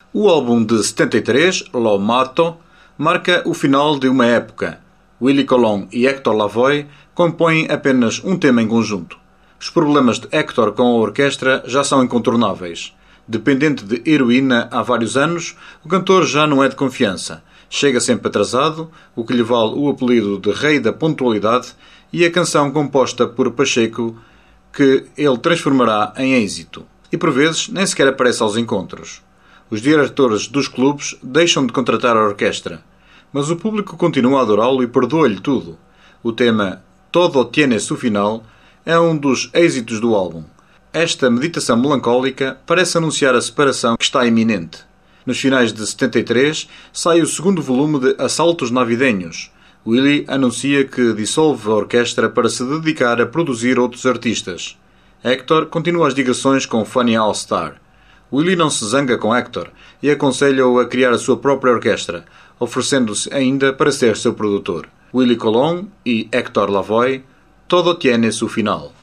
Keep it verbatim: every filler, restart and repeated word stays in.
O álbum de setenta e três, Lo Mato, marca o final de uma época. Willie Colón e Héctor Lavoe compõem apenas um tema em conjunto. Os problemas de Héctor com a orquestra já são incontornáveis. Dependente de heroína há vários anos, o cantor já não é de confiança. Chega sempre atrasado, o que lhe vale o apelido de Rei da Pontualidade, e a canção composta por Pacheco que ele transformará em êxito. E por vezes nem sequer aparece aos encontros. Os diretores dos clubes deixam de contratar a orquestra, mas o público continua a adorá-lo e perdoa-lhe tudo. O tema Todo tiene su final é um dos êxitos do álbum. Esta meditação melancólica parece anunciar a separação que está iminente. Nos finais de setenta e três sai o segundo volume de Assaltos Navidenhos. Willie anuncia que dissolve a orquestra para se dedicar a produzir outros artistas. Héctor continua as ligações com Funny All Star. Willie não se zanga com Héctor e aconselha-o a criar a sua própria orquestra, oferecendo-se ainda para ser seu produtor. Willie Colón e Héctor Lavoe, Todo tiene su final.